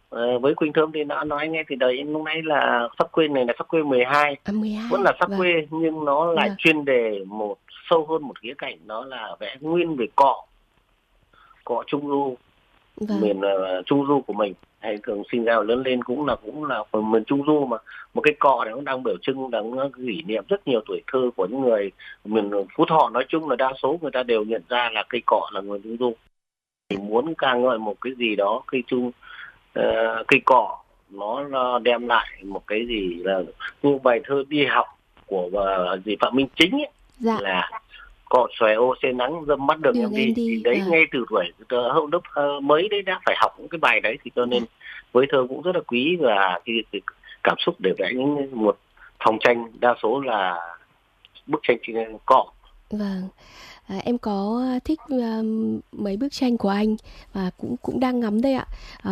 Với Quỳnh Thơm thì đã nói ngay từ đấy lúc nãy là sắc quê này là sắc quê 12, 12. vẫn là sắc Vâng. quê nhưng nó lại Vâng. chuyên đề một sâu hơn một khía cạnh, đó là vẽ nguyên về cọ Trung Du, Vâng. miền Trung Du của mình. Hay thường sinh ra và lớn lên cũng là phần miền Trung Du mà. Một cái cọ này cũng đang biểu trưng, đang kỷ niệm rất nhiều tuổi thơ của những người miền Phú Thọ. Nói chung là đa số người ta đều nhận ra là cây cọ là người Trung Du. Thì muốn ca ngợi một cái gì đó cây cọ nó đem lại một cái gì là như bài thơ Đi Học của Phạm Minh Chính ấy, Dạ. là cọ xòe ô xe nắng dâm mắt đường em đi. Thì đấy ngay từ tuổi hậu lớp mới đấy đã phải học những cái bài đấy, thì cho nên với thơ cũng rất là quý, và cái cảm xúc để vẽ những một phòng tranh đa số là bức tranh cọ. Vâng. Em có thích mấy bức tranh của anh và cũng đang ngắm đây ạ.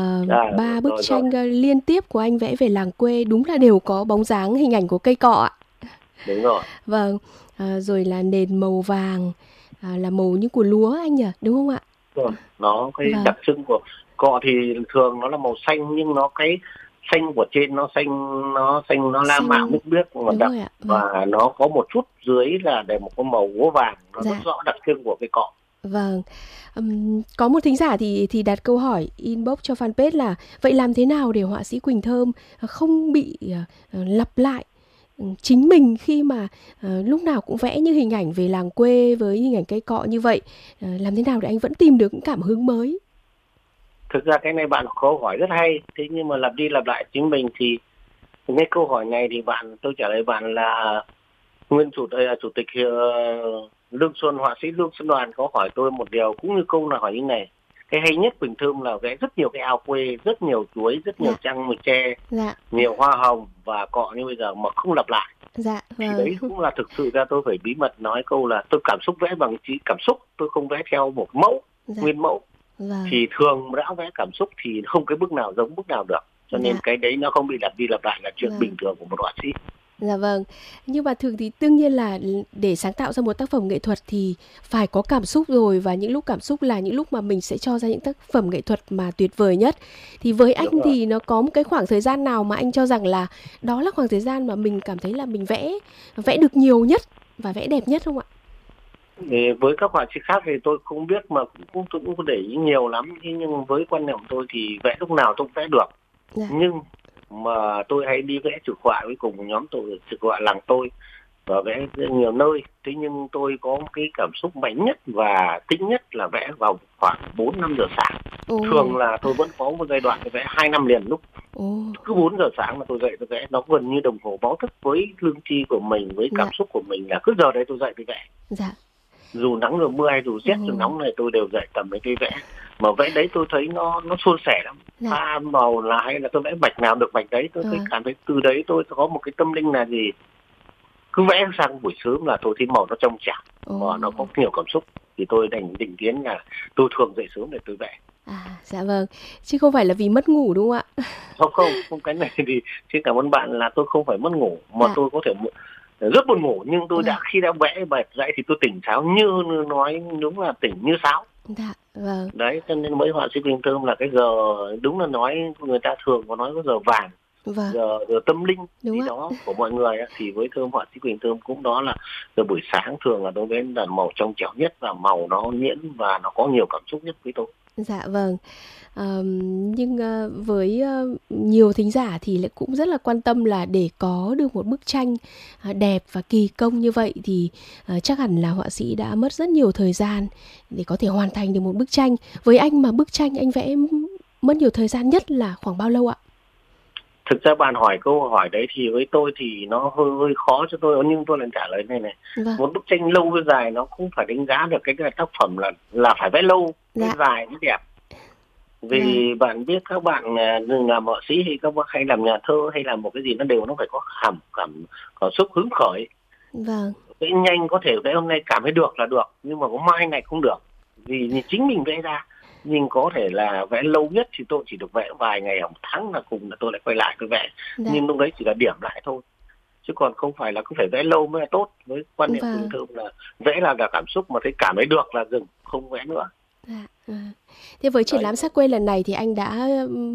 3 bức tranh liên tiếp của anh vẽ về làng quê đúng là đều có bóng dáng hình ảnh của cây cọ ạ. Đúng rồi. Vâng. Rồi là nền màu vàng, là màu như của lúa anh nhỉ, đúng không ạ? Nó cái đặc trưng của cọ thì thường nó là màu xanh, nhưng nó cái xanh của trên nó xanh nó la mạ múc biếc mà đặc, và nó có một chút dưới là để một cái màu gỗ vàng, nó rất rõ đặc trưng của cái cọ. Vâng. Có một thính giả thì đặt câu hỏi inbox cho fanpage là vậy làm thế nào để họa sĩ Quỳnh Thơm không bị lặp lại chính mình khi mà lúc nào cũng vẽ như hình ảnh về làng quê với hình ảnh cây cọ như vậy, làm thế nào để anh vẫn tìm được những cảm hứng mới? Thực ra cái này bạn câu hỏi rất hay, thế nhưng mà lặp đi lặp lại chính mình thì cái câu hỏi này thì tôi trả lời bạn là nguyên chủ tịch Lương Xuân, họa sĩ Lương Xuân Đoàn có hỏi tôi một điều cũng như câu là hỏi như này: cái hay nhất Quỳnh Thơm là vẽ rất nhiều cái ao quê, rất nhiều chuối, rất nhiều trăng mùi tre, nhiều hoa hồng và cọ như bây giờ mà không lặp lại. Thì đấy cũng là thực sự ra tôi phải bí mật nói câu là tôi cảm xúc vẽ bằng trí cảm xúc, tôi không vẽ theo một mẫu nguyên mẫu. Thì thường đã vẽ cảm xúc thì không cái bức nào giống bức nào được, cho nên cái đấy nó không bị lặp đi lặp lại là chuyện bình thường của một họa sĩ. Dạ vâng. Nhưng mà thường thì đương nhiên là để sáng tạo ra một tác phẩm nghệ thuật thì phải có cảm xúc rồi, và những lúc cảm xúc là những lúc mà mình sẽ cho ra những tác phẩm nghệ thuật mà tuyệt vời nhất. Thì với anh thì nó có một cái khoảng thời gian nào mà anh cho rằng là đó là khoảng thời gian mà mình cảm thấy là mình vẽ được nhiều nhất và vẽ đẹp nhất không ạ? Với các họa sĩ khác thì tôi không biết, mà tôi cũng có để ý nhiều lắm. Nhưng với quan niệm của tôi thì vẽ lúc nào tôi cũng vẽ được. Nhưng mà tôi hay đi vẽ trực họa với cùng nhóm tôi trực họa làng tôi và vẽ nhiều nơi. Thế nhưng tôi có một cái cảm xúc mạnh nhất và thích nhất là vẽ vào khoảng 4-5 giờ sáng. Thường là tôi vẫn có một giai đoạn tôi vẽ 2 năm liền lúc. Cứ 4 giờ sáng mà tôi dậy tôi vẽ, nó gần như đồng hồ báo thức với lương tri của mình, với cảm xúc của mình là cứ giờ đấy tôi dậy tôi vẽ. Dù nắng dù mưa hay dù rét dù nóng này tôi đều dậy tầm đấy tôi vẽ. Mà vẽ đấy tôi thấy nó suôn sẻ lắm. Pha màu là hay là tôi vẽ bạch nào được bạch đấy. Tôi cảm thấy từ đấy tôi có một cái tâm linh là gì, cứ vẽ sang buổi sớm là tôi thấy màu nó trong trẻo và nó có nhiều cảm xúc, thì tôi định kiến là tôi thường dậy sớm để tôi vẽ. Dạ vâng, chứ không phải là vì mất ngủ đúng không ạ? Không, cái này thì xin cảm ơn bạn là tôi không phải mất ngủ, mà tôi có thể rất buồn ngủ, nhưng tôi khi đã vẽ bạch dậy thì tôi tỉnh táo, như nói đúng là tỉnh như sáo. Đấy, cho nên mới họa sĩ Quỳnh Thơm là cái giờ, đúng là nói người ta thường có nói có giờ vàng, giờ tâm linh gì đó của mọi người, thì với họa sĩ Quỳnh Thơm cũng đó là giờ buổi sáng thường là đối với là màu trong trẻo nhất và màu nó nhuyễn và nó có nhiều cảm xúc nhất với tôi. Dạ vâng. Nhưng với nhiều thính giả thì lại cũng rất là quan tâm là để có được một bức tranh đẹp và kỳ công như vậy thì chắc hẳn là họa sĩ đã mất rất nhiều thời gian để có thể hoàn thành được một bức tranh. Với anh mà bức tranh anh vẽ mất nhiều thời gian nhất là khoảng bao lâu ạ? Thực ra bạn hỏi câu hỏi đấy thì với tôi thì nó hơi khó cho tôi, nhưng tôi lại trả lời này. Một bức tranh lâu với dài nó không phải đánh giá được cái tác phẩm là phải vẽ lâu với dài mới đẹp. Vì bạn biết các bạn làm họa sĩ hay các bạn hay làm nhà thơ hay làm một cái gì nó đều nó phải có cảm xúc hứng khởi. Vẽ nhanh có thể vẽ hôm nay cảm thấy được là được, nhưng mà có mai này không được vì chính mình vẽ ra. Nhưng có thể là vẽ lâu nhất thì tôi chỉ được vẽ vài ngày hoặc một tháng là cùng là tôi lại quay lại tôi vẽ. Nhưng lúc đấy chỉ là điểm lại thôi, chứ còn không phải là cứ phải vẽ lâu mới là tốt. Với quan niệm Quỳnh Thơm là vẽ là cảm xúc, mà thấy cảm thấy được là dừng, không vẽ nữa. Thế với triển lãm sắc quê lần này thì anh đã